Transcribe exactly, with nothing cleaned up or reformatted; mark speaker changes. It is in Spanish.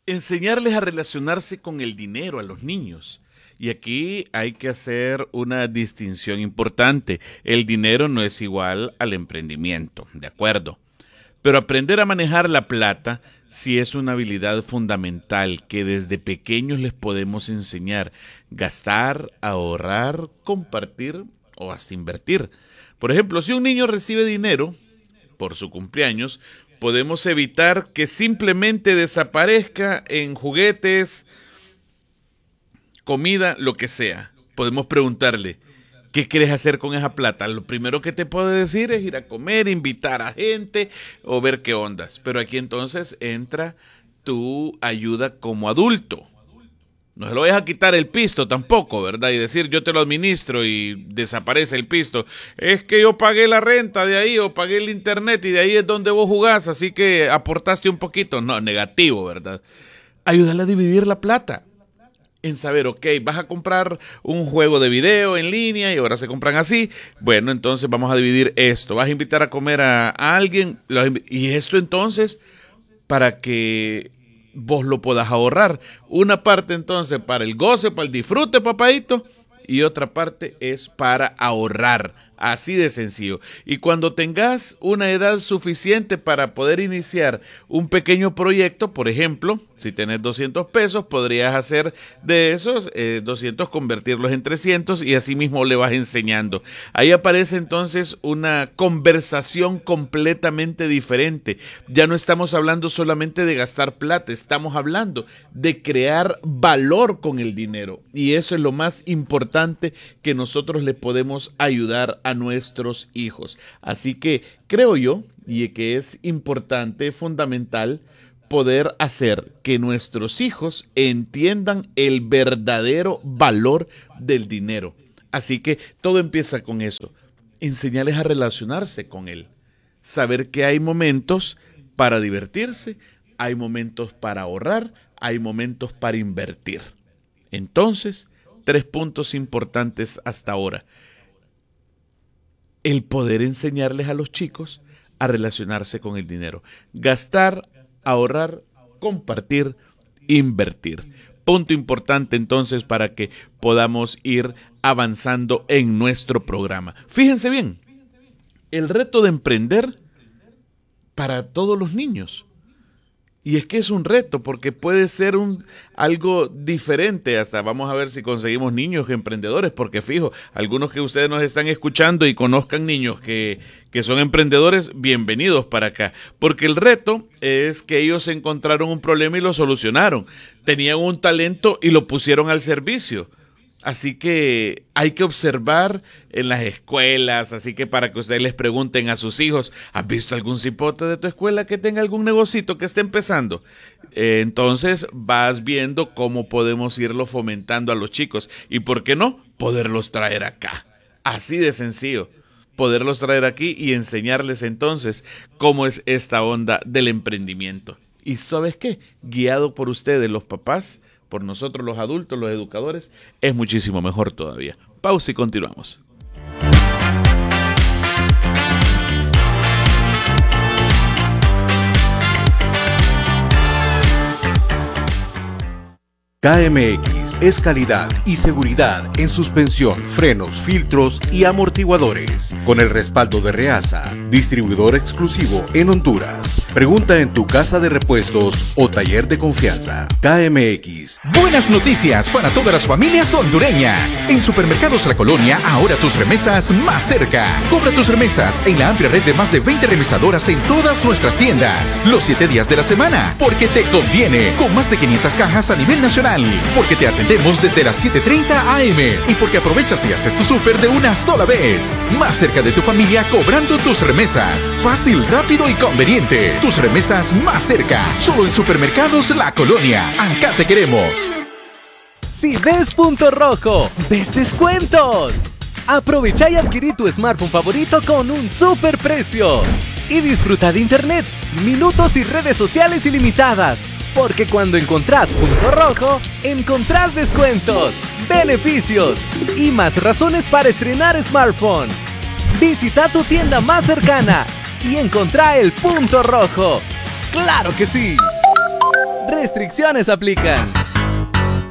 Speaker 1: enseñarles a relacionarse con el dinero a los niños. Y aquí hay que hacer una distinción importante. El dinero no es igual al emprendimiento, ¿de acuerdo? Pero aprender a manejar la plata sí es una habilidad fundamental que desde pequeños les podemos enseñar. Gastar, ahorrar, compartir o hasta invertir. Por ejemplo, si un niño recibe dinero por su cumpleaños, podemos evitar que simplemente desaparezca en juguetes, comida, lo que sea. Podemos preguntarle, ¿qué quieres hacer con esa plata? Lo primero que te puedo decir es ir a comer, invitar a gente o ver qué ondas. Pero aquí entonces entra tu ayuda como adulto. No se lo vayas a quitar el pisto tampoco, ¿verdad? Y decir, yo te lo administro y desaparece el pisto. Es que yo pagué la renta de ahí o pagué el internet y de ahí es donde vos jugás, así que aportaste un poquito. No, negativo, ¿verdad? Ayúdale a dividir la plata. En saber, ok, vas a comprar un juego de video en línea y ahora se compran así. Bueno, entonces vamos a dividir esto. Vas a invitar a comer a, a alguien y esto entonces para que vos lo puedas ahorrar. Una parte entonces para el goce, para el disfrute, papadito, y otra parte es para ahorrar. Así de sencillo. Y cuando tengas una edad suficiente para poder iniciar un pequeño proyecto, por ejemplo, si tenés doscientos pesos, podrías hacer de esos eh, doscientos, convertirlos en trescientos y así mismo le vas enseñando. Ahí aparece entonces una conversación completamente diferente. Ya no estamos hablando solamente de gastar plata, estamos hablando de crear valor con el dinero. Y eso es lo más importante que nosotros le podemos ayudar a a nuestros hijos. Así que creo yo y que es importante, fundamental, poder hacer que nuestros hijos entiendan el verdadero valor del dinero. Así que todo empieza con eso. Enseñarles a relacionarse con él. Saber que hay momentos para divertirse, hay momentos para ahorrar, hay momentos para invertir. Entonces, tres puntos importantes hasta ahora. El poder enseñarles a los chicos a relacionarse con el dinero. Gastar, ahorrar, compartir, invertir. Punto importante entonces para que podamos ir avanzando en nuestro programa. Fíjense bien, el reto de emprender para todos los niños. Y es que es un reto porque puede ser un, algo diferente. Hasta vamos a ver si conseguimos niños emprendedores, porque fijo, algunos que ustedes nos están escuchando y conozcan niños que, que son emprendedores, bienvenidos para acá. Porque el reto es que ellos encontraron un problema y lo solucionaron. Tenían un talento y lo pusieron al servicio. Así que hay que observar en las escuelas, así que para que ustedes les pregunten a sus hijos, ¿has visto algún cipote de tu escuela que tenga algún negocito que esté empezando? Eh, entonces vas viendo cómo podemos irlo fomentando a los chicos y, ¿por qué no?, poderlos traer acá. Así de sencillo, poderlos traer aquí y enseñarles entonces cómo es esta onda del emprendimiento. ¿Y sabes qué? Guiado por ustedes, los papás, por nosotros los adultos, los educadores, es muchísimo mejor todavía. Pausa y continuamos.
Speaker 2: K M X es calidad y seguridad en suspensión, frenos, filtros y amortiguadores. Con el respaldo de Reasa, distribuidor exclusivo en Honduras. Pregunta en tu casa de repuestos o taller de confianza. K M X.
Speaker 3: Buenas noticias para todas las familias hondureñas. En Supermercados La Colonia, ahora tus remesas más cerca. Cobra tus remesas en la amplia red de más de veinte remesadoras en todas nuestras tiendas. Los siete días de la semana. Porque te conviene. Con más de quinientas cajas a nivel nacional. Porque te atendemos desde las siete treinta a eme y porque aprovechas y haces tu súper de una sola vez. Más cerca de tu familia cobrando tus remesas. Fácil, rápido y conveniente. Tus remesas más cerca. Solo en Supermercados La Colonia. Acá te queremos.
Speaker 4: Si ves punto rojo, ves descuentos. Aprovecha y adquirí tu smartphone favorito con un super precio. Y disfruta de internet, minutos y redes sociales ilimitadas. Porque cuando encontrás punto rojo, encontrás descuentos, beneficios y más razones para estrenar smartphone. Visita tu tienda más cercana y encontrá el punto rojo. ¡Claro que sí! Restricciones aplican.